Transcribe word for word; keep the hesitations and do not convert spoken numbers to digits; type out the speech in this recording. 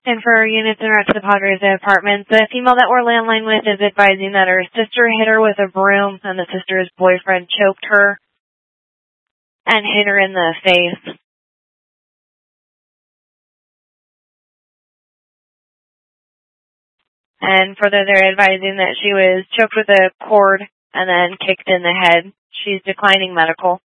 And for our units in route to the Padres apartment, the female that we're landline with is advising that her sister hit her with a broom and the sister's boyfriend choked her and hit her in the face. And further, they're advising that she was choked with a cord and then kicked in the head. She's declining medical.